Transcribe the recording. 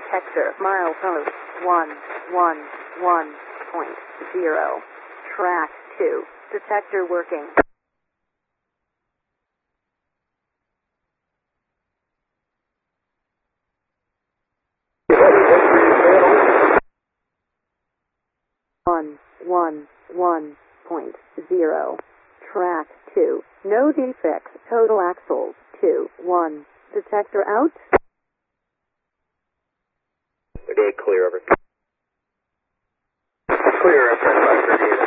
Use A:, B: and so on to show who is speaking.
A: detector. Milepost 111.0. Track 2. Detector working. One 1.0. Track 2. No defects. Total axles 2-1. Detector out.
B: Day clear over.
C: Clear, FS 538.